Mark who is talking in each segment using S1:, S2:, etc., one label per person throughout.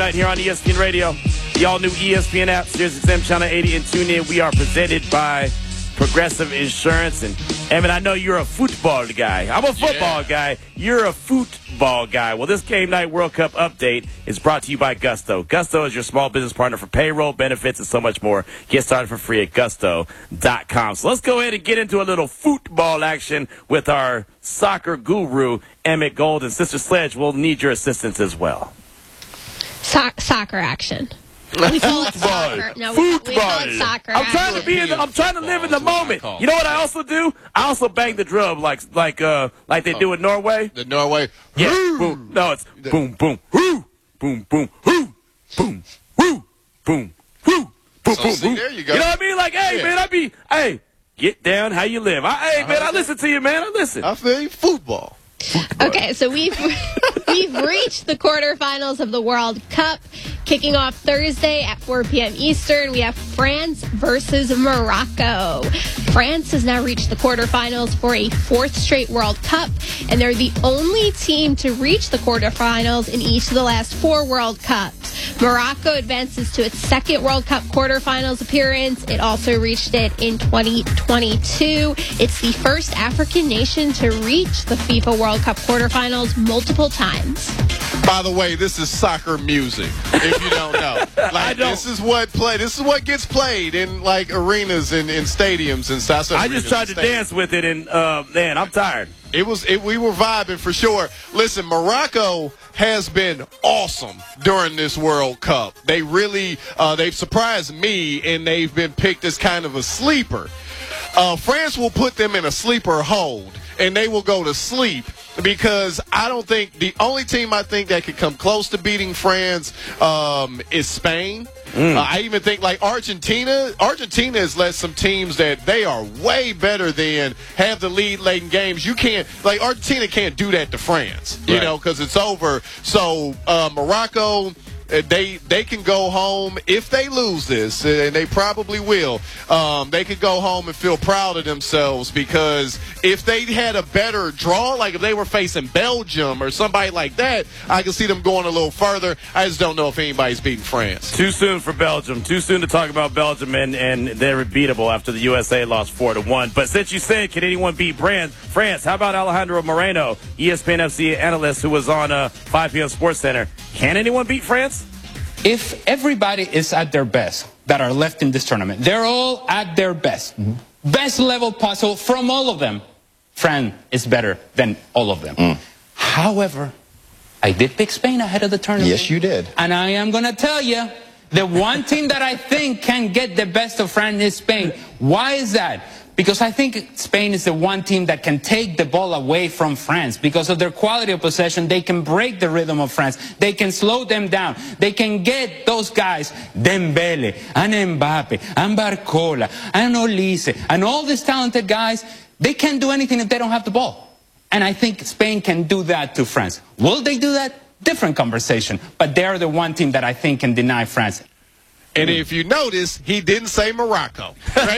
S1: Night here on ESPN Radio, the all-new ESPN app, SiriusXM Channel 80, and tune in. We are presented by Progressive Insurance. And, Evan, I know you're a football guy. I'm a football guy. You're a football guy. Well, this Game Night World Cup update is brought to you by Gusto. Gusto is your small business partner for payroll, benefits, and so much more. Get started for free at gusto.com. So let's go ahead and get into a little football action with our soccer guru, Emmett Gold. And Sister Sledge, we'll need your assistance as well.
S2: Soccer action. We call it soccer. No, we call it soccer.
S1: I'm trying to live in the moment. You know what I also do? I also bang the drum like they do in Norway.
S3: The Norway.
S1: Yeah. Boom. No, it's boom, boom, whoo, boom, boom, whoo, boom, whoo, boom, whoo, boom, boom, boom.
S3: There you go.
S1: You know what I mean? Like, hey, get down how you live. I listen to you, man. I listen.
S3: I feel you. Football.
S2: Okay, so we've reached the quarterfinals of the World Cup. Kicking off Thursday at 4 p.m. Eastern, we have France versus Morocco. France has now reached the quarterfinals for a fourth straight World Cup, and they're the only team to reach the quarterfinals in each of the last four World Cups. Morocco advances to its second World Cup quarterfinals appearance. It also reached it in 2022. It's the first African nation to reach the FIFA World Cup quarterfinals multiple times.
S3: By the way, this is soccer music. If you don't know,
S1: I don't.
S3: This is what gets played in like arenas and in stadiums and stuff.
S1: I just tried to dance with it, and man, I'm tired.
S3: We were vibing for sure. Listen, Morocco has been awesome during this World Cup. They really they've surprised me, and they've been picked as kind of a sleeper. France will put them in a sleeper hold, and they will go to sleep because I don't think the only team I think that could come close to beating France is Spain. I even think like Argentina has let some teams that they are way better than have the lead late in games. You can't, like Argentina can't do that to France, you know, because it's over. So Morocco, they can go home if they lose this, and they probably will. They could go home and feel proud of themselves because if they had a better draw, like if they were facing Belgium or somebody like that, I can see them going a little further. I just don't know if anybody's beating France.
S1: Too soon for Belgium. Too soon to talk about Belgium, and they're beatable after the USA lost 4-1. But since you said, can anyone beat France? How about Alejandro Moreno, ESPN FC analyst who was on 5 p.m. Sports Center? Can anyone beat France?
S4: If everybody is at their best that are left in this tournament, they're all at their best. Best level possible from all of them. France is better than all of them. However, I did pick Spain ahead of the tournament.
S5: Yes, you did.
S4: And I am going to tell you, the one team that I think can get the best of France is Spain. Why is that? Because I think Spain is the one team that can take the ball away from France. Because of their quality of possession, they can break the rhythm of France. They can slow them down. They can get those guys, Dembele, and Mbappe, and Barcola, and Olise, and all these talented guys. They can't do anything if they don't have the ball. And I think Spain can do that to France. Will they do that? Different conversation. But they're the one team that I think can deny France.
S3: And if you notice, he didn't say Morocco. Right?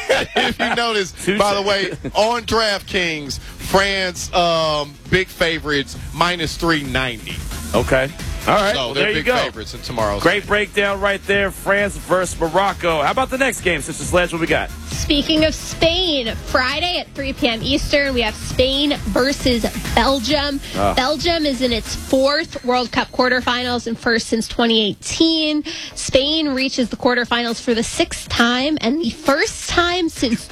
S3: If you notice, by the way, on DraftKings, France, big favorites, minus 390.
S1: Okay. All right.
S3: So
S1: there
S3: they're
S1: you
S3: big
S1: go.
S3: favorites in tomorrow's
S1: Great
S3: game.
S1: breakdown right there. France versus Morocco. How about the next game, Sister Sledge? What we got?
S2: Speaking of Spain, Friday at 3 p.m. Eastern, we have Spain versus Belgium. Belgium is in its fourth World Cup quarterfinals and first since 2018. Spain reaches the quarterfinals for the sixth time and the first time since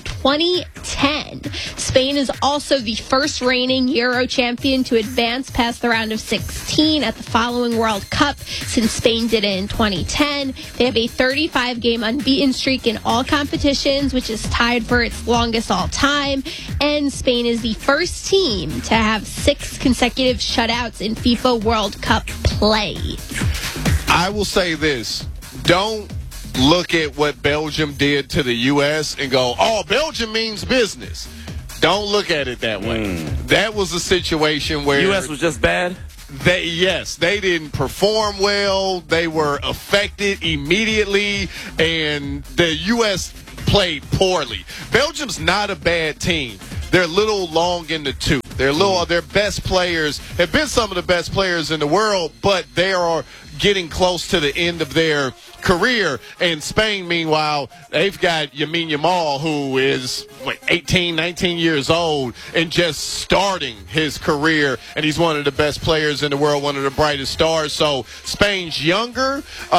S2: 2010. Spain is also the first reigning Euro champion to advance past the round of 16 at the following World Cup since Spain did it in 2010. They have a 35-game unbeaten streak in all competitions, which is tied for its longest all time. And Spain is the first team to have 6 consecutive shutouts in FIFA World Cup play.
S3: I will say this. Don't look at what Belgium did to the U.S. and go, oh, Belgium means business. Don't look at it that way. That was a situation where
S1: U.S. was just bad?
S3: They didn't perform well. They were affected immediately, and the U.S. played poorly. Belgium's not a bad team. They're a little long in the tooth. Their best players have been some of the best players in the world, but they are getting close to the end of their career. And Spain, meanwhile, they've got Lamine Yamal, who is 18, 19 years old and just starting his career. And he's one of the best players in the world, one of the brightest stars. So Spain's younger.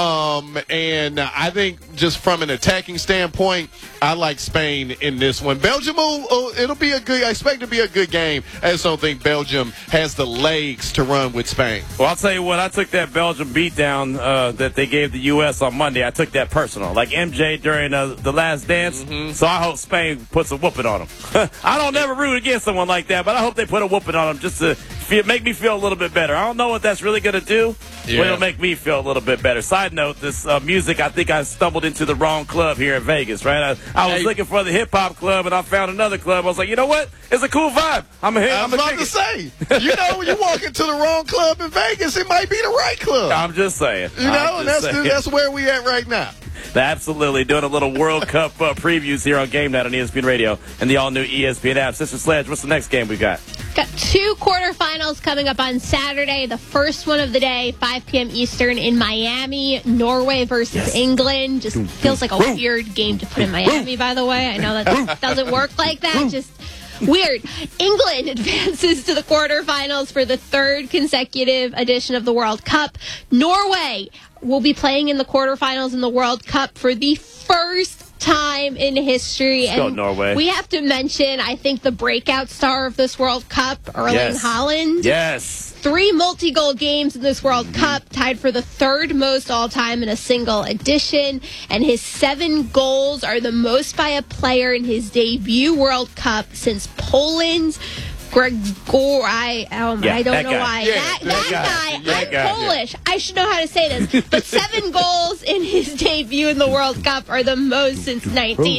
S3: And I think just from an attacking standpoint, I like Spain in this one. Belgium, it'll be a good, I expect it to be a good game. I just don't think Belgium has the legs to run with Spain.
S1: Well, I'll tell you what, I took that Belgium beatdown that they gave the U.S. on Monday. I took that personal, like MJ during the Last Dance. So I hope Spain puts a whooping on them. I don't never root against someone like that, but I hope they put a whooping on them just to make me feel a little bit better. I don't know what that's really going to do, but it'll make me feel a little bit better. Side note, this music, I think I stumbled into the wrong club here in Vegas, right? I was looking for the hip-hop club, and I found another club. I was like, you know what? It's a cool vibe.
S3: I was about to say, when you walk into the wrong club in Vegas, it might be the right club.
S1: I'm just saying.
S3: And that's where we at right now.
S1: Absolutely. Doing a little World Cup previews here on Game Night on ESPN Radio and the all-new ESPN app. Sister Sledge, what's the next game we got?
S2: Got 2 quarterfinals coming up on Saturday. The first one of the day, 5 p.m. Eastern in Miami. Norway versus England. Just feels like a weird game to put in Miami, by the way. I know that doesn't work like that. Just weird. England advances to the quarterfinals for the 3rd consecutive edition of the World Cup. Norway will be playing in the quarterfinals in the World Cup for the first time in history.
S1: Let's go, Norway.
S2: We have to mention, I think, the breakout star of this World Cup, Erling Haaland.
S1: Yes.
S2: 3 multi-goal games in this World Cup, tied for the 3rd most all-time in a single edition. And his 7 goals are the most by a player in his debut World Cup since Poland's Gregor, I don't know why. That guy, I'm Polish. Yeah. I should know how to say this. But 7 goals in his debut in the World Cup are the most since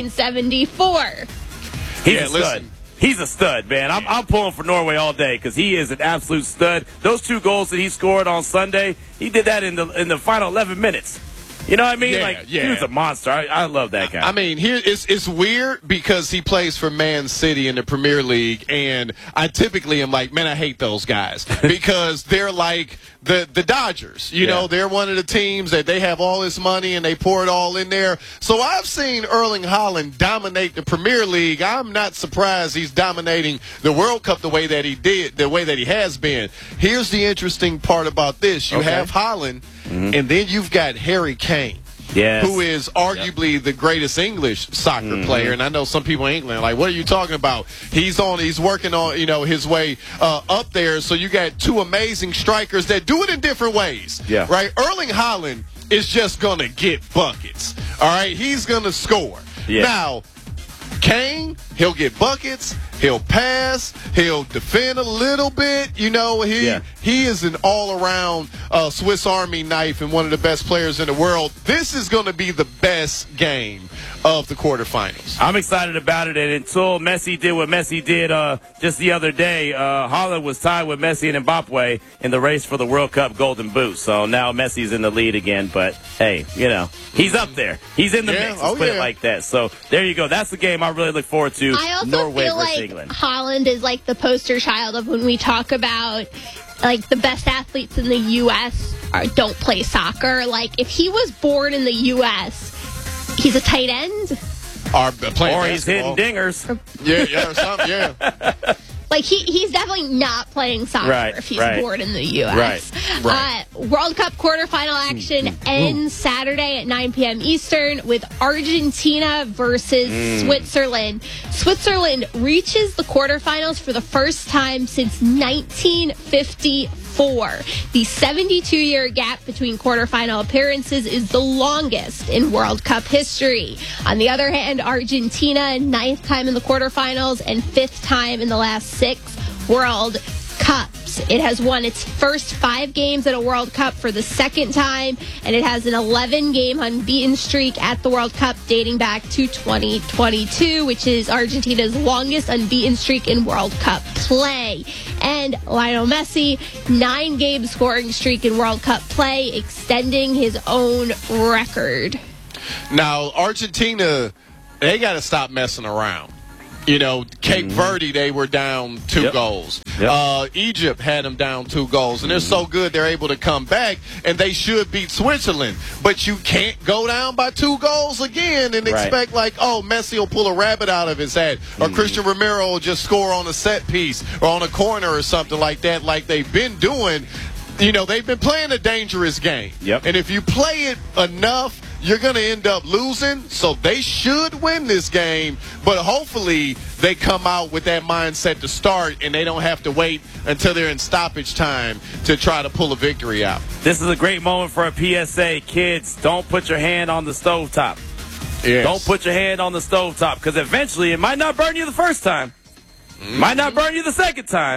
S2: 1974.
S1: He's a stud. He's a stud, man. I'm pulling for Norway all day because he is an absolute stud. Those 2 goals that he scored on Sunday, he did that in the final 11 minutes. You know what I mean? He's a monster. I love that guy.
S3: I mean, it's weird because he plays for Man City in the Premier League, and I typically am like, man, I hate those guys because they're like the Dodgers. You know, they're one of the teams that they have all this money and they pour it all in there. So I've seen Erling Haaland dominate the Premier League. I'm not surprised he's dominating the World Cup the way that he did, the way that he has been. Here's the interesting part about this. You have Haaland, and then you've got Harry Kane. Who is arguably the greatest English soccer player. And I know some people in England are like, what are you talking about? He's working on, his way up there. So you got 2 amazing strikers that do it in different ways. Right? Erling Haaland is just going to get buckets. All right? He's going to score. Now, Kane, he'll get buckets. He'll pass. He'll defend a little bit. He is an all-around Swiss Army knife and one of the best players in the world. This is going to be the best game of the quarterfinals.
S1: I'm excited about it. And until Messi did what Messi did just the other day, Haaland was tied with Messi and Mbappe in the race for the World Cup Golden Boot. So now Messi's in the lead again. But, hey, he's up there. He's in the mix. Let's put it like that. So there you go. That's the game I really look forward to.
S2: I also
S1: Norway
S2: feel
S1: versus
S2: like
S1: England.
S2: Haaland is like the poster child of when we talk about like the best athletes in the U.S. Don't play soccer. Like if he was born in the U.S., he's a tight end.
S3: Or
S1: he's hitting dingers.
S3: Or something, yeah.
S2: Like he's definitely not playing soccer if he's born in the U.S. World Cup quarterfinal action ends Saturday at 9 p.m. Eastern with Argentina versus Switzerland. Switzerland reaches the quarterfinals for the first time since 1954. The 72-year gap between quarterfinal appearances is the longest in World Cup history. On the other hand, Argentina, 9th time in the quarterfinals and 5th time in the last 6 World Cups. It has won its first 5 games at a World Cup for the 2nd time, and it has an 11-game unbeaten streak at the World Cup dating back to 2022, which is Argentina's longest unbeaten streak in World Cup play. And Lionel Messi, 9-game scoring streak in World Cup play, extending his own record.
S3: Now, Argentina, they got to stop messing around. Cape Verde, they were down 2 goals.
S1: Yep.
S3: Egypt had them down 2 goals, and they're so good they're able to come back, and they should beat Switzerland. But you can't go down by 2 goals again and expect Messi will pull a rabbit out of his hat, or Christian Romero will just score on a set piece or on a corner or something like that, like they've been doing. You know, they've been playing a dangerous game.
S1: Yep.
S3: And if you play it enough, you're going to end up losing. So they should win this game. But hopefully they come out with that mindset to start, and they don't have to wait until they're in stoppage time to try to pull a victory out.
S1: This is a great moment for a PSA. Kids, don't put your hand on the stovetop.
S3: Yes.
S1: Don't put your hand on the stovetop, because eventually it might not burn you the first time. Might not burn you the second time.